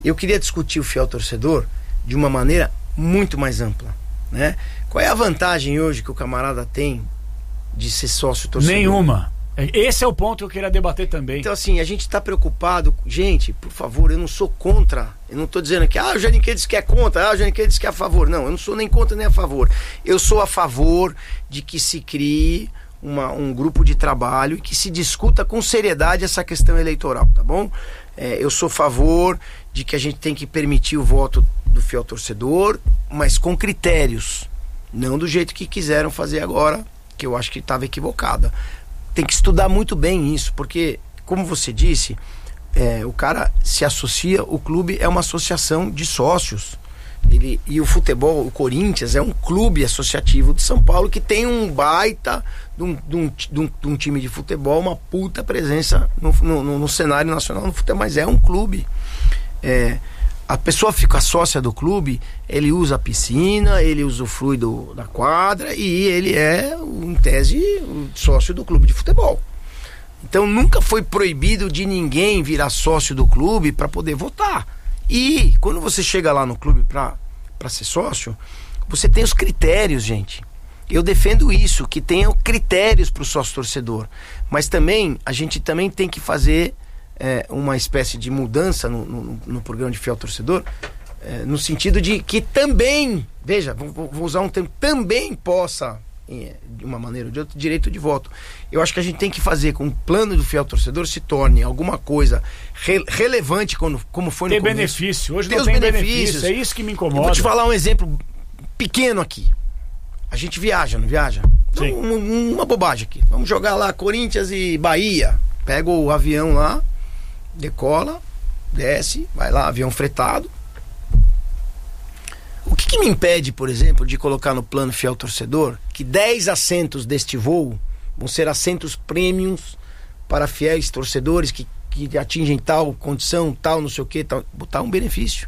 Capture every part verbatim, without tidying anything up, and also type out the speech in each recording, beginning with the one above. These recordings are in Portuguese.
Eu queria discutir o fiel torcedor de uma maneira muito mais ampla, né? Qual é a vantagem hoje que o camarada tem de ser sócio torcedor? Nenhuma. Esse é o ponto que eu queria debater também. Então, assim, a gente está preocupado. Gente, por favor, eu não sou contra. Eu não estou dizendo que ah, o Janiquet diz que é contra, ah, o Janiquet diz que é a favor. Não, eu não sou nem contra nem a favor. Eu sou a favor de que se crie uma, um grupo de trabalho e que se discuta com seriedade essa questão eleitoral, tá bom? É, eu sou a favor de que a gente tem que permitir o voto do fiel torcedor, mas com critérios. Não do jeito que quiseram fazer agora, que eu acho que estava equivocada. Tem que estudar muito bem isso, porque, como você disse, é, o cara se associa, o clube é uma associação de sócios. Ele, e o futebol, o Corinthians, é um clube associativo de São Paulo que tem um baita de um, de um, de um, de um time de futebol, uma puta presença no, no, no cenário nacional no futebol, mas é um clube. É, a pessoa fica sócia do clube, ele usa a piscina, ele usufrui do, da quadra e ele é, em tese, o sócio do clube de futebol. Então nunca foi proibido de ninguém virar sócio do clube para poder votar. E quando você chega lá no clube para para ser sócio, você tem os critérios, gente. Eu defendo isso, que tenham critérios para o sócio torcedor. Mas também, a gente também tem que fazer é, uma espécie de mudança no, no, no programa de fiel torcedor, é, no sentido de que também, veja, vou, vou usar um termo, também possa, de uma maneira ou de outra, direito de voto. Eu acho que a gente tem que fazer com que o plano do fiel torcedor se torne alguma coisa re- relevante quando, como foi no tem começo. Benefício, hoje tem não os tem benefícios. benefício, é isso que me incomoda. Eu vou te falar um exemplo pequeno aqui. A gente viaja, não viaja? Sim. Uma, uma bobagem aqui. Vamos jogar lá Corinthians e Bahia. Pega o avião lá, decola, desce, vai lá, avião fretado. O que, que me impede, por exemplo, de colocar no plano fiel torcedor que dez assentos deste voo vão ser assentos premiums para fiéis torcedores que, que atingem tal condição, tal não sei o que, tal, botar um benefício.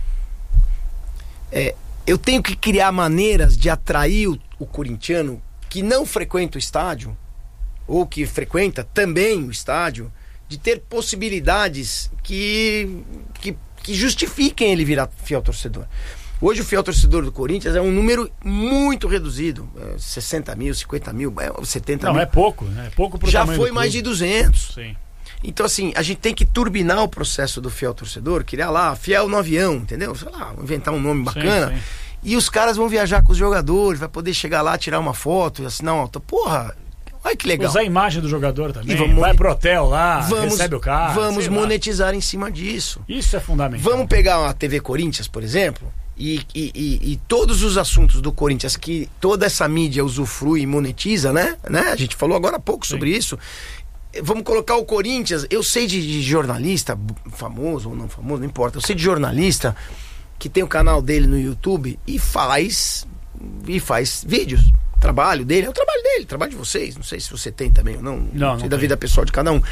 É, eu tenho que criar maneiras de atrair o, o corintiano que não frequenta o estádio, ou que frequenta também o estádio, de ter possibilidades que, que, que justifiquem ele virar fiel torcedor. Hoje o fiel torcedor do Corinthians é um número muito reduzido, é sessenta mil, cinquenta mil, é setenta não, mil. Não, é pouco, né? É pouco pro Já tamanho foi do mais clube. de duzentos. Sim. Então, assim, a gente tem que turbinar o processo do fiel torcedor, criar lá, fiel no avião, entendeu? Sei lá, inventar um nome bacana. Sim, sim. E os caras vão viajar com os jogadores, vai poder chegar lá, tirar uma foto e assinar uma auto. Porra, olha que legal. Usar a imagem do jogador também. E vamos, vai pro hotel lá, vamos, recebe o carro. Vamos monetizar em cima disso. Isso é fundamental. Vamos pegar uma T V Corinthians, por exemplo, e, e, e, e todos os assuntos do Corinthians que toda essa mídia usufrui e monetiza, né? né? A gente falou agora há pouco Sim. sobre isso. Vamos colocar o Corinthians. Eu sei de, de jornalista, famoso ou não famoso, não importa. Eu sei de jornalista que tem o canal dele no YouTube e faz e faz vídeos. O trabalho dele é o trabalho dele, o trabalho de vocês. Não sei se você tem também ou não. Não, não não sei da tem. vida pessoal de cada um.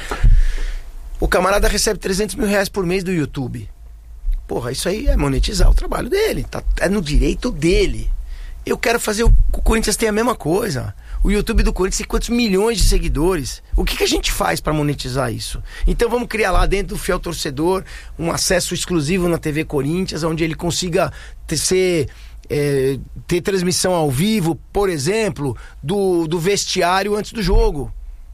O camarada recebe trezentos mil reais por mês do YouTube. Porra, isso aí é monetizar o trabalho dele. Tá, é no direito dele. Eu quero fazer o, o Corinthians ter a mesma coisa. O YouTube do Corinthians tem quantos milhões de seguidores? O que, que a gente faz para monetizar isso? Então vamos criar lá dentro do fiel torcedor um acesso exclusivo na T V Corinthians, onde ele consiga ter, ser, é, ter transmissão ao vivo, por exemplo, do, do vestiário antes do jogo.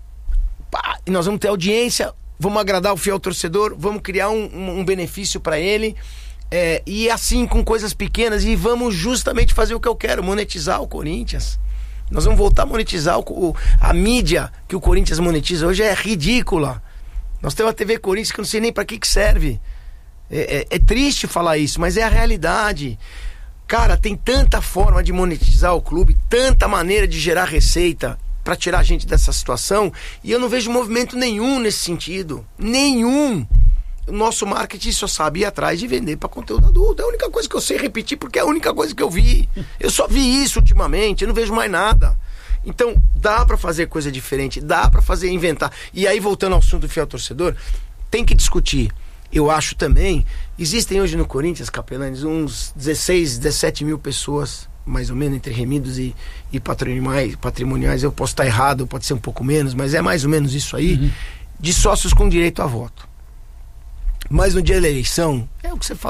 Pá, e nós vamos ter audiência, vamos agradar o fiel torcedor, vamos criar um, um, um benefício para ele. É, e assim com coisas pequenas, e vamos justamente fazer o que eu quero, monetizar o Corinthians. Nós vamos voltar a monetizar o, o, a mídia que o Corinthians monetiza hoje é ridícula. Nós temos a T V Corinthians que eu não sei nem para que que serve. É, é, é triste falar isso, mas é a realidade. Cara, tem tanta forma de monetizar o clube, tanta maneira de gerar receita para tirar a gente dessa situação, e eu não vejo movimento nenhum nesse sentido. Nenhum. O nosso marketing só sabe ir atrás de vender para conteúdo adulto. É a única coisa que eu sei repetir, porque é a única coisa que eu vi. Eu só vi isso ultimamente, eu não vejo mais nada. Então, dá para fazer coisa diferente, dá para fazer, inventar. E aí, voltando ao assunto do fiel torcedor, tem que discutir. Eu acho também, existem hoje no Corinthians, Capelanes, uns dezesseis, dezessete mil pessoas, mais ou menos, entre remidos e, e patrimoniais, patrimoniais. Eu posso estar errado, pode ser um pouco menos, mas é mais ou menos isso aí, uhum. de sócios com direito a voto. Mas no dia da eleição, é o que você falou.